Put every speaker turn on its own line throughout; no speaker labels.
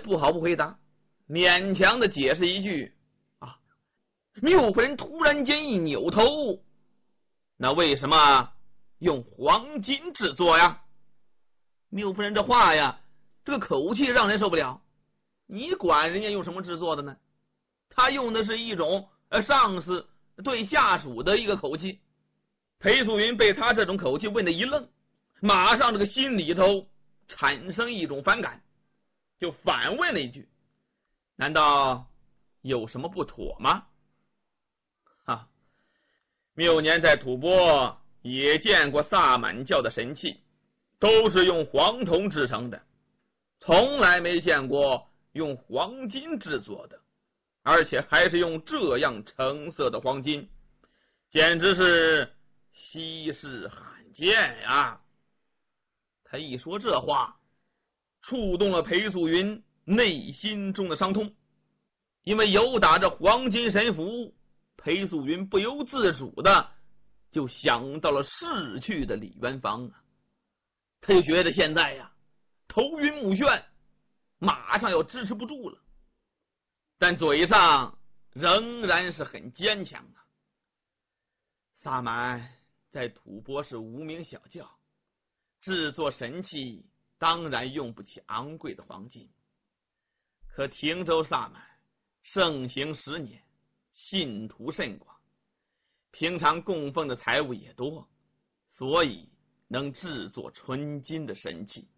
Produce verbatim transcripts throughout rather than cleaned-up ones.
不好不回答，勉强的解释一句啊。缪夫人突然间一扭头，那为什么用黄金制作呀？缪夫人这话呀，这个口气让人受不了。你管人家用什么制作的呢？他用的是一种呃上司对下属的一个口气。裴素云被他这种口气问的一愣，马上这个心里头产生一种反感，就反问了一句：难道有什么不妥吗？啊，缪年在吐蕃也见过萨满教的神器，都是用黄铜制成的，从来没见过用黄金制作的，而且还是用这样橙色的黄金，简直是稀世罕见呀！他一说这话，触动了裴素云内心中的伤痛，因为有打着黄金神符，裴素云不由自主的就想到了逝去的李元芳啊，他就觉得现在呀头晕目眩，马上要支持不住了，但嘴上仍然是很坚强啊。萨满在吐蕃是无名小教，制作神器当然用不起昂贵的黄金，可亭州萨满盛行十年，信徒甚广，平常供奉的财物也多，所以能制作纯金的神器。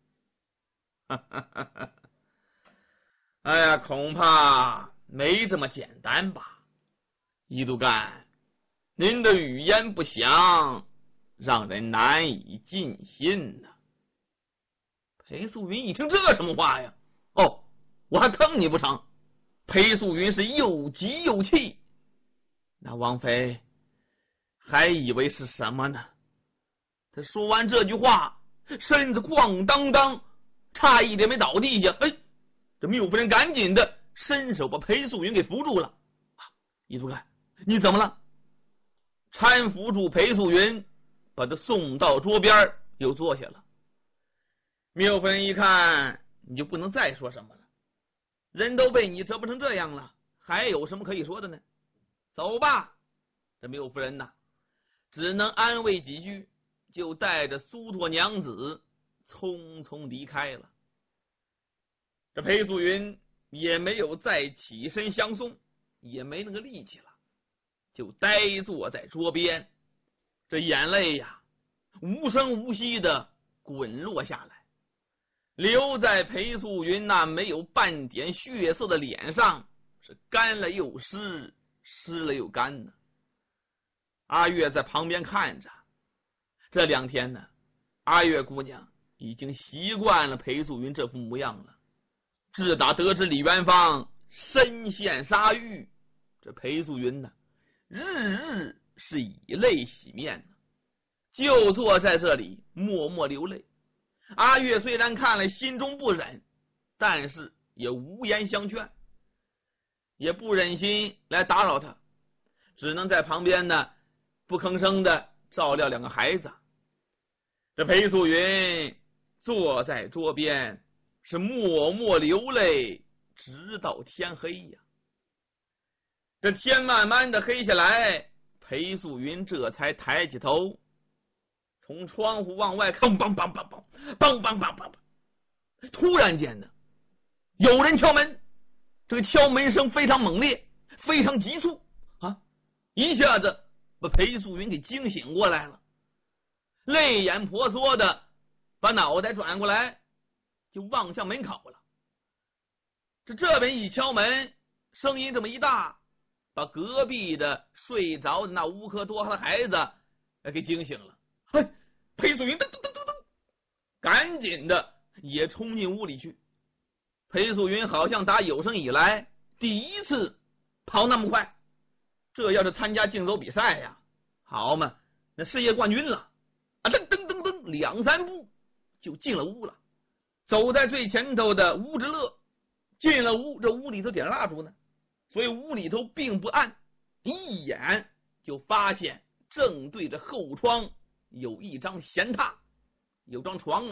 哎呀，恐怕没这么简单吧。伊都干，您的语焉不详，让人难以尽信呢、啊。裴素云一听，这什么话呀？哦，我还坑你不成？裴素云是又急又气，那王妃还以为是什么呢？他说完这句话，身子咣当当，差一点没倒地下。哎，这缪夫人赶紧的伸手把裴素云给扶住了。啊，伊都干，你怎么了？搀扶住裴素云，把他送到桌边，又坐下了。缪夫人一看，你就不能再说什么了，人都被你折磨成这样了，还有什么可以说的呢？走吧。这缪夫人呐，只能安慰几句，就带着苏托娘子匆匆离开了。这裴素云也没有再起身相送，也没那个力气了，就呆坐在桌边，这眼泪呀无声无息的滚落下来，留在裴素云那没有半点血色的脸上，是干了又湿，湿了又干呢。阿月在旁边看着，这两天呢，阿月姑娘已经习惯了裴素云这副模样了。自打得知李元芳身陷沙狱，这裴素云呢，日日是以泪洗面呢，就坐在这里默默流泪。阿月虽然看了心中不忍，但是也无言相劝，也不忍心来打扰他，只能在旁边呢不吭声的照料两个孩子。这裴素云坐在桌边，是默默流泪，直到天黑呀。这天慢慢的黑下来，裴素云这才抬起头，从窗户往外看，梆梆梆梆梆梆梆梆，突然间呢，有人敲门。这个敲门声非常猛烈，非常急促啊，一下子把裴素云给惊醒过来了，泪眼婆娑的把脑袋转过来，就望向门口了。这这边一敲门，声音这么一大，把隔壁的睡着的那乌克多哈的孩子给惊醒了。嘿，裴素云噔噔噔噔噔，赶紧的也冲进屋里去。裴素云好像打有生以来第一次跑那么快，这要是参加竞走比赛呀，好嘛，那世界冠军了啊！噔噔噔噔，两三步就进了屋了。走在最前头的乌之乐进了屋，这屋里头点蜡烛呢，所以屋里头并不暗，一眼就发现正对着后窗有一张闲榻，有张床啊。